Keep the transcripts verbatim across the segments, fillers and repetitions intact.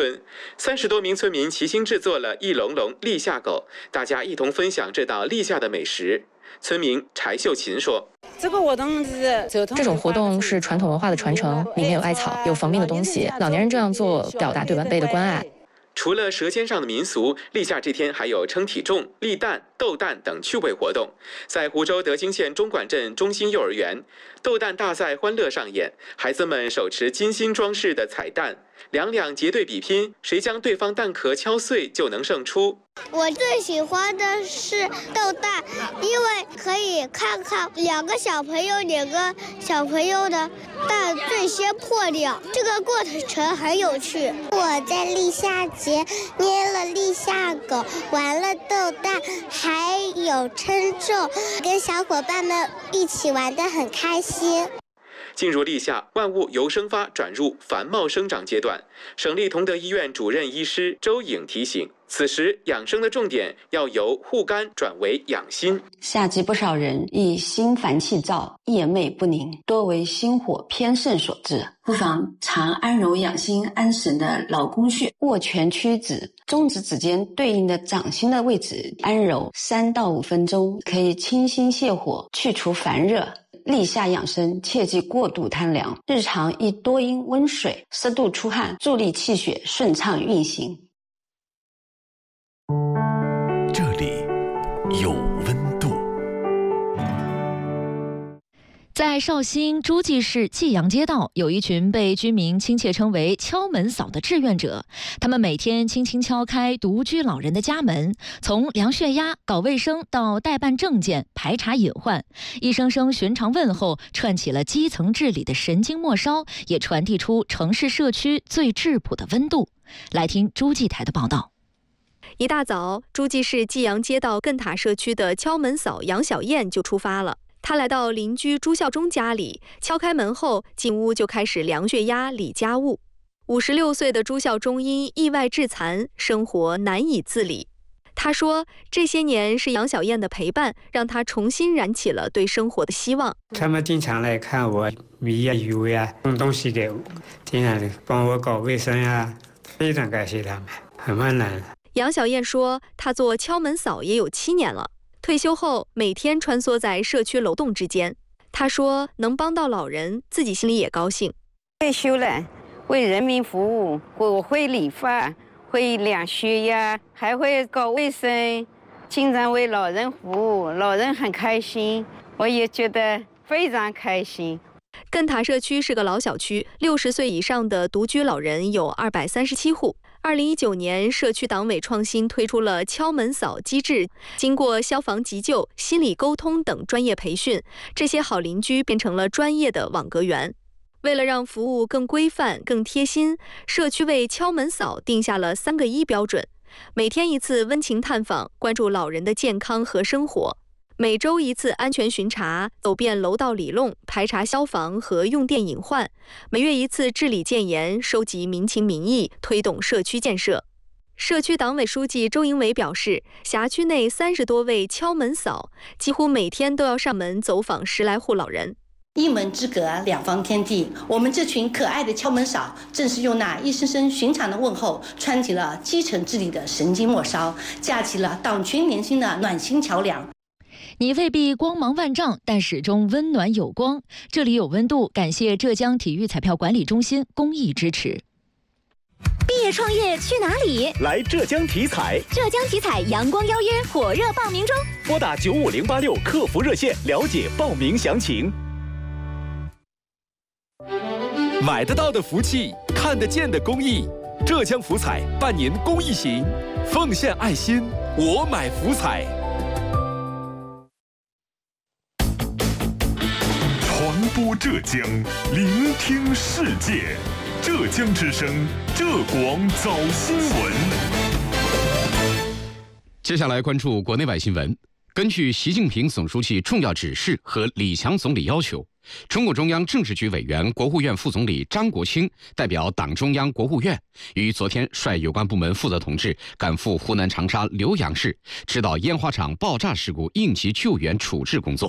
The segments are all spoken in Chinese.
村，三十多名村民齐心制作了一笼笼立夏狗，大家一同分享这道立夏的美食。村民柴秀琴说：“ 这个活动是这种活动是传统文化的传承，里面有艾草，有防病的东西。老年人这样做，表达对晚辈的关爱。” 除了舌尖上的民俗，立夏这天还有称体重、立蛋、斗蛋等趣味活动。在湖州德兴县中管镇中心幼儿园，斗蛋大赛欢乐上演，孩子们手持精心装饰的彩蛋，两两结对比拼，谁将对方蛋壳敲碎就能胜出。 我最喜欢的是斗蛋，因为可以看看两个小朋友两个小朋友的蛋最先破掉，这个过程很有趣。 我在立夏节捏了立夏狗，玩了斗蛋，还有称重，跟小伙伴们一起玩得很开心。 进入立夏，万物由生发转入繁茂生长阶段。省立同德医院主任医师周颖提醒，此时养生的重点要由护肝转为养心。 夏季不少人易心烦气躁、夜寐不宁，多为心火偏盛所致，不妨常安柔养心安神的老宫穴，握拳屈指，中指指尖对应的掌心的位置安柔三到五分钟，可以清心泻火，去除烦热。立夏养生，切忌过度贪凉，日常宜多饮温水，适度出汗，助力气血顺畅运行。 这里有温度。 在绍兴诸暨市济阳街道，有一群被居民亲切称为敲门嫂的志愿者，他们每天轻轻敲开独居老人的家门，从量血压、搞卫生到代办证件、排查隐患，一声声寻常问候串起了基层治理的神经末梢，也传递出城市社区最质朴的温度。来听诸暨台的报道。 一大早，诸暨市济阳街道艮塔社区的敲门嫂杨小燕就出发了。他来到邻居朱孝忠家里，敲开门后进屋就开始量血压、理家务。五十六岁的朱孝忠因意外致残，生活难以自理。他说，这些年是杨小燕的陪伴，让他重新燃起了对生活的希望。 他们经常来看我，米呀、油呀，送东西给我，经常帮我搞卫生呀，非常感谢他们，很温暖。 杨小燕说，她做敲门嫂也有七年了。退休后，每天穿梭在社区楼栋之间。他说，能帮到老人，自己心里也高兴。 退休了，为人民服务，我会理发，会量血压，还会搞卫生，经常为老人服务，老人很开心，我也觉得非常开心。 艮塔社区是个老小区，六十岁以上的独居老人有二百三十七户。二零一九年，社区党委创新推出了敲门嫂机制，经过消防急救、心理沟通等专业培训，这些好邻居变成了专业的网格员。为了让服务更规范、更贴心，社区为敲门嫂定下了三个一标准：每天一次温情探访，关注老人的健康和生活；每周一次安全巡查，走遍楼道里弄，排查消防和用电隐患；每月一次治理建言，收集民情民意，推动社区建设。社区党委书记周英伟表示，辖区内三十多位敲门嫂几乎每天都要上门走访十来户老人。 一门之隔，两方天地。我们这群可爱的敲门嫂，正是用那一声声寻常的问候，穿起了基层治理的神经末梢，架起了党群连心的暖心桥梁。 你未必光芒万丈，但始终温暖有光。这里有温度，感谢浙江体育彩票管理中心公益支持。 毕业创业去哪里？ 来浙江体彩。 浙江体彩阳光邀约火热报名中， 拨打九五零八六客服热线了解报名详情。买得到的福气，看得见的公益。浙江福彩办年公益行，奉献爱心，我买福彩。 传播浙江，聆听世界。浙江之声，浙广早新闻。 接下来关注国内外新闻。根据习近平总书记重要指示和李强总理要求，中共中央政治局委员、国务院副总理张国清代表党中央、国务院，于昨天率有关部门负责同志赶赴湖南长沙浏阳市，指导烟花厂爆炸事故应急救援处置工作。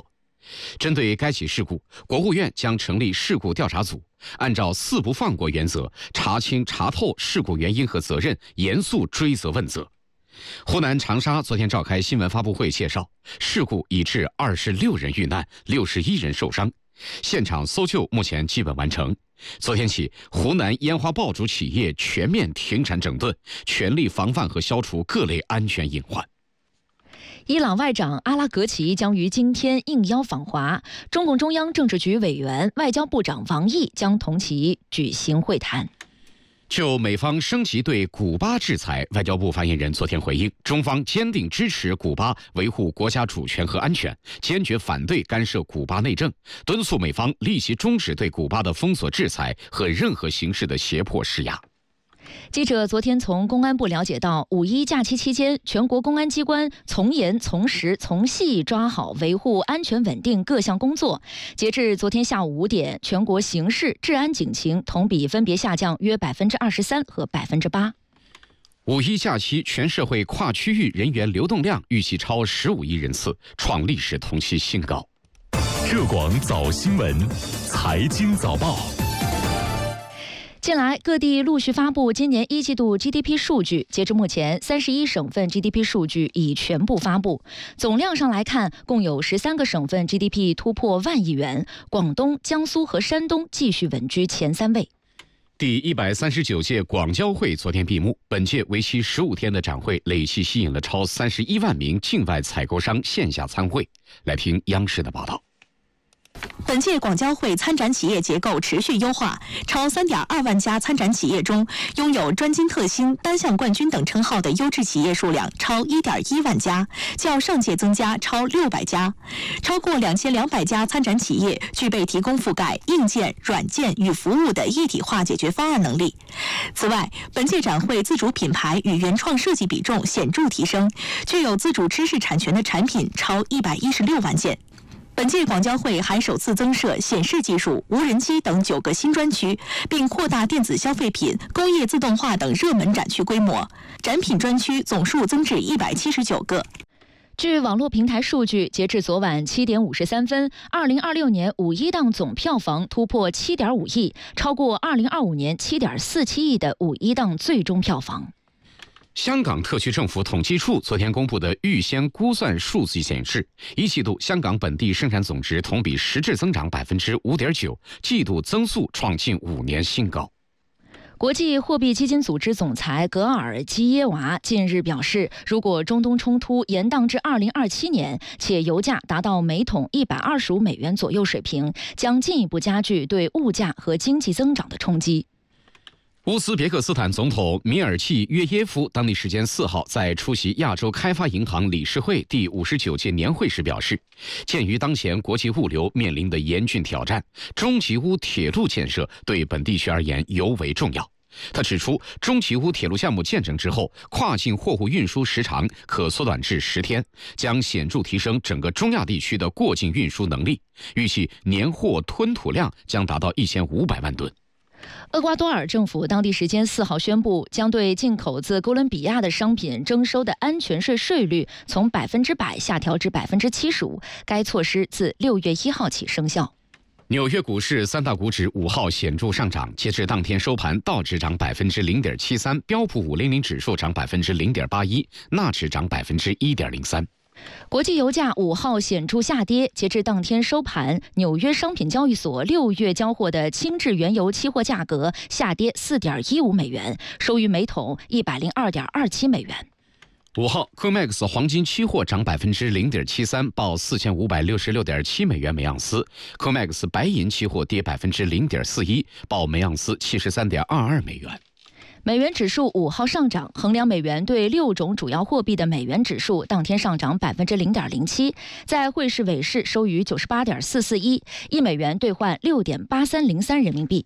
针对该起事故，国务院将成立事故调查组，按照四不放过原则，查清查透事故原因和责任，严肃追责问责。湖南长沙昨天召开新闻发布会介绍，事故已致二十六人遇难，六十一人受伤，现场搜救目前基本完成。昨天起，湖南烟花爆竹企业全面停产整顿，全力防范和消除各类安全隐患。 伊朗外长阿拉格齐将于今天应邀访华，中共中央政治局委员、外交部长王毅将同其举行会谈。 就美方升级对古巴制裁，外交部发言人昨天回应，中方坚定支持古巴维护国家主权和安全，坚决反对干涉古巴内政，敦促美方立即终止对古巴的封锁制裁和任何形式的胁迫施压。 记者昨天从公安部了解到，五一假期期间，全国公安机关从严从实从细抓好维护安全稳定各项工作。截至昨天下午五点，全国刑事治安警情同比分别下降约百分之二十三和百分之八。 五一假期全社会跨区域人员流动量预计超十五亿人次，创历史同期新高。 浙广早新闻，财经早报。 近来，各地陆续发布今年一季度 G D P 数据。截至目前，三十一省份 G D P 数据已全部发布。总量上来看，共有十三个省份 G D P 突破万亿元，广东、江苏和山东继续稳居前三位。 第一百三十九届广交会昨天闭幕，本届为期十五天的展会累计吸引了超三十一万名境外采购商线下参会。来听央视的报道。 本届广交会参展企业结构持续优化，超 三点二万家参展企业中，拥有专精特新、单项冠军等称号的优质企业数量超 一点一万家，较上届增加超六百家。超过两千两百家参展企业具备提供覆盖硬件、软件与服务的一体化解决方案能力。此外，本届展会自主品牌与原创设计比重显著提升，具有自主知识产权的产品超一百一十六万件。本届广交会还首次增设显示技术、无人机等九个新专区，并扩大电子消费品、工业自动化等热门展区规模，展品专区总数增至一百七十九个。 据网络平台数据，截至昨晚七点五十三分，二零二六年五一档总票房突破七点五亿，超过二零二五年七点四七亿的五一档最终票房。 香港特区政府统计处昨天公布的预先估算数据显示，一季度香港本地生产总值同比实质增长百分之五点九，季度增速创近五年新高。 国际货币基金组织总裁格尔基耶娃近日表示，如果中东冲突延宕至二零二七年，且油价达到每桶一百二十五美元左右水平，将进一步加剧对物价和经济增长的冲击。 乌兹别克斯坦总统米尔季约耶夫当地时间四号在出席亚洲开发银行理事会第五十九届年会时表示，鉴于当前国际物流面临的严峻挑战，中吉乌铁路建设对本地区而言尤为重要。他指出，中吉乌铁路项目建成之后，跨境货物运输时长可缩短至十天，将显著提升整个中亚地区的过境运输能力，预计年货吞吐量将达到一千五百万吨。 厄瓜多尔政府当地时间四号宣布，将对进口自哥伦比亚的商品征收的安全税税率从百分之百下调至百分之七十五。该措施自六月一号起生效。 纽约股市三大股指五号显著上涨，截至当天收盘，道指涨百分之零点七三，标普五零零指数涨百分之零点八一，纳指涨百分之一点零三。 国际油价五号显著下跌，截至当天收盘，纽约商品交易所六月交货的轻质原油期货价格下跌四点一五美元，收于每桶一百零二点二七美元。 五号 C O M E X 黄金期货涨百分之零点七三，报四千五百六十六点七美元每盎司 ；C O M E X 白银期货跌百分之零点四一，报每盎司七十三点二二美元。 美元指数五号上涨，衡量美元对六种主要货币的美元指数当天上涨百分之零点零七，在汇市尾市收于九十八点四四一，一美元兑换六点八三零三人民币。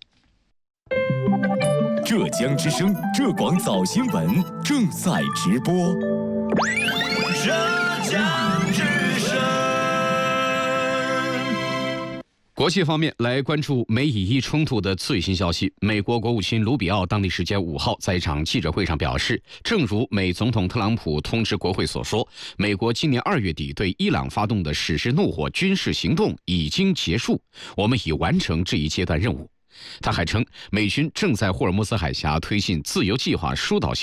浙江之声浙广早新闻正在直播。 浙江之声。国国际方面，来关注美以伊冲突的最新消息。美国国务卿卢比奥当地时间五号在一场记者会上表示，正如美总统特朗普通知国会所说，美国今年二月底对伊朗发动的史诗怒火军事行动已经结束，我们已完成这一阶段任务。他还称，美军正在霍尔木兹海峡推进自由计划疏导行